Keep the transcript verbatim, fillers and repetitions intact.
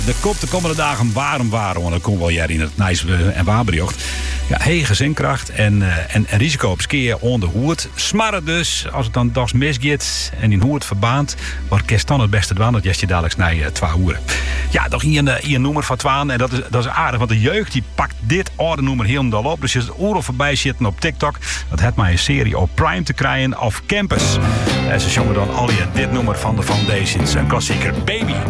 De kop de komende dagen warm waren, want dan komt wel jij in het Nijs en Waberjocht. Ja, hege zinkracht en, uh, en, en risico op skiën onder hoed. Smarren dus, als het dan dags misgaat en in hoed verbaand, wordt kerst dan het beste dwan, dat je dadelijk naar uh, twee uur. Ja, nog hier een, hier een nummer van twaalf en dat is, dat is aardig, want de jeugd die pakt dit oude nummer helemaal op. Dus je het oorlog voorbij zitten op TikTok, dat heeft mij een serie op Prime te krijgen of Campus. En ze zongen dan al je dit nummer van de Foundations, een klassieker, Baby.